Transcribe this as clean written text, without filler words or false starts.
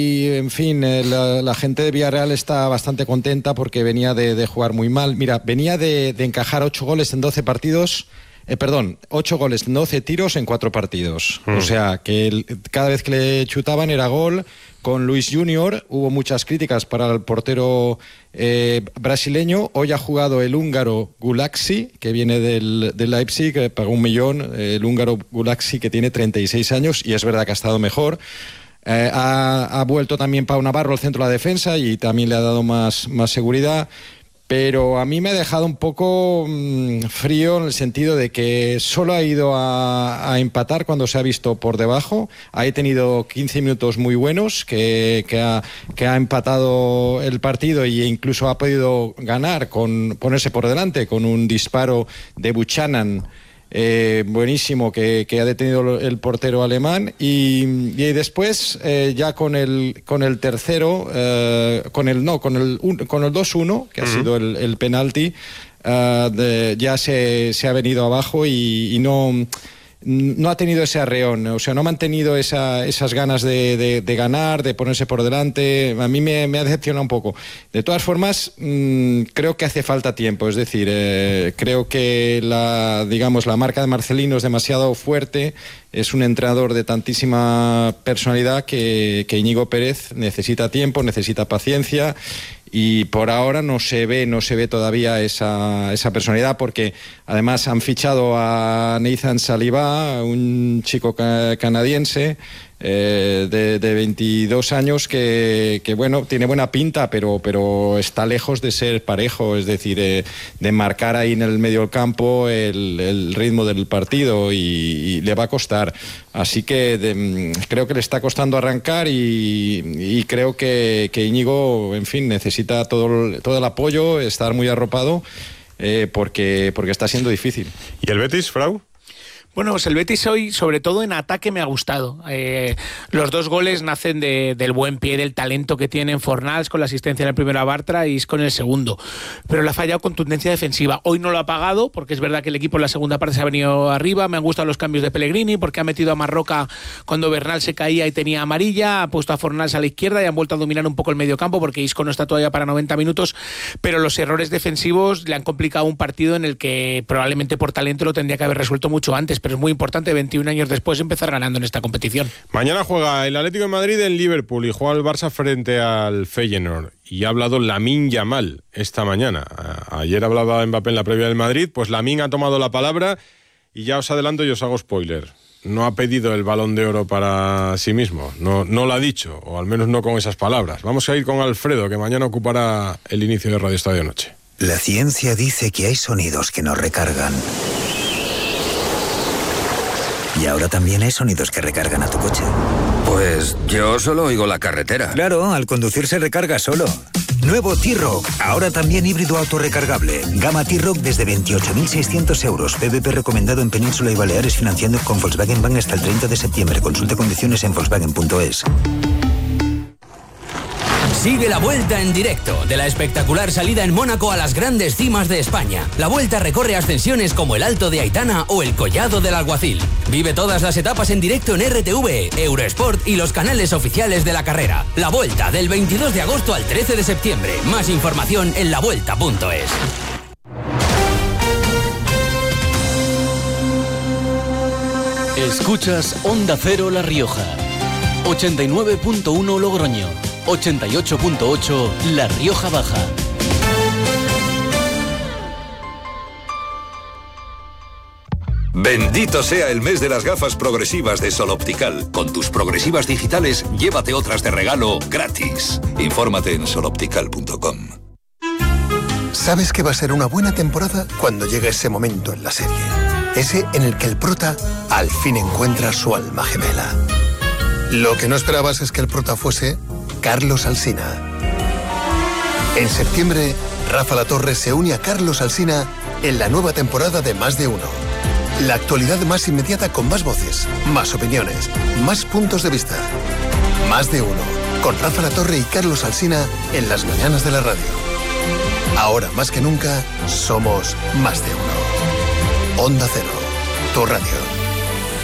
Y en fin, la gente de Villarreal está bastante contenta porque venía de jugar muy mal. Mira, venía de encajar 8 goles en 12 partidos. 8 goles, 12 tiros en 4 partidos. O sea, que cada vez que le chutaban era gol. Con Luis Junior hubo muchas críticas para el portero brasileño. Hoy ha jugado el húngaro Gulaxi, que viene del Leipzig, que pagó 1 millón. El húngaro Gulaxi, que tiene 36 años, y es verdad que ha estado mejor. Ha vuelto también Pau Navarro al centro de la defensa y también le ha dado más seguridad. Pero a mí me ha dejado un poco frío en el sentido de que solo ha ido a empatar cuando se ha visto por debajo. Ha tenido 15 minutos muy buenos que ha empatado el partido e incluso ha podido ganar con ponerse por delante con un disparo de Buchanan buenísimo que ha detenido el portero alemán y después ya con el tercero con el 2-1 que ha sido el penalti ya se ha venido abajo y no ha tenido ese arreón, o sea, no ha mantenido esas ganas de ganar, de ponerse por delante. A mí me ha decepcionado un poco. De todas formas, creo que hace falta tiempo, es decir, creo que la marca de Marcelino es demasiado fuerte, es un entrenador de tantísima personalidad que Íñigo Pérez necesita tiempo, necesita paciencia. Y por ahora no se ve todavía esa personalidad, porque además han fichado a Nathan Saliba, un chico canadiense de 22 años que bueno, tiene buena pinta, pero está lejos de ser parejo, es decir, de marcar ahí en el medio del campo el ritmo del partido y le va a costar. Así que creo que le está costando arrancar y creo que Íñigo, en fin, necesita todo el apoyo, estar muy arropado porque está siendo difícil. ¿Y el Betis, Frau? Bueno, pues el Betis hoy, sobre todo en ataque, me ha gustado. Los 2 goles nacen del buen pie, del talento que tiene Fornals con la asistencia en el primero a Bartra y Isco en el segundo. Pero le ha fallado contundencia defensiva. Hoy no lo ha pagado, porque es verdad que el equipo en la segunda parte se ha venido arriba. Me han gustado los cambios de Pellegrini, porque ha metido a Marroca cuando Bernal se caía y tenía amarilla. Ha puesto a Fornals a la izquierda y han vuelto a dominar un poco el medio campo, porque Isco no está todavía para 90 minutos. Pero los errores defensivos le han complicado un partido en el que probablemente por talento lo tendría que haber resuelto mucho antes. Pero es muy importante 21 años después empezar ganando en esta competición. Mañana juega el Atlético de Madrid en Liverpool y juega el Barça frente al Feyenoord. Y ha hablado Lamine Yamal esta mañana. Ayer hablaba Mbappé en la previa del Madrid, pues Lamine ha tomado la palabra y ya os adelanto y os hago spoiler. No ha pedido el Balón de Oro para sí mismo, no lo ha dicho, o al menos no con esas palabras. Vamos a ir con Alfredo, que mañana ocupará el inicio de Radio Estadio Noche. La ciencia dice que hay sonidos que nos recargan. Y ahora también hay sonidos que recargan a tu coche. Pues yo solo oigo la carretera. Claro, al conducir se recarga solo. Nuevo T-Roc, ahora también híbrido autorrecargable. Gama T-Roc desde 28.600 euros. PVP recomendado en Península y Baleares, financiando con Volkswagen Bank hasta el 30 de septiembre. Consulte condiciones en Volkswagen.es. Sigue la Vuelta en directo, de la espectacular salida en Mónaco a las grandes cimas de España. La Vuelta recorre ascensiones como el Alto de Aitana o el Collado del Alguacil. Vive todas las etapas en directo en RTV, Eurosport y los canales oficiales de la carrera. La Vuelta, del 22 de agosto al 13 de septiembre. Más información en lavuelta.es. Escuchas Onda Cero La Rioja, 89.1 Logroño, 88.8 La Rioja Baja. Bendito sea el mes de las gafas progresivas de Sol Optical. Con tus progresivas digitales, llévate otras de regalo gratis. Infórmate en soloptical.com. Sabes que va a ser una buena temporada cuando llegue ese momento en la serie. Ese en el que el prota al fin encuentra su alma gemela. Lo que no esperabas es que el prota fuese Carlos Alsina. En septiembre, Rafa Latorre se une a Carlos Alsina en la nueva temporada de Más de Uno. La actualidad más inmediata con más voces, más opiniones, más puntos de vista. Más de Uno, con Rafa Latorre y Carlos Alsina en las mañanas de la radio. Ahora más que nunca, somos Más de Uno. Onda Cero, tu radio.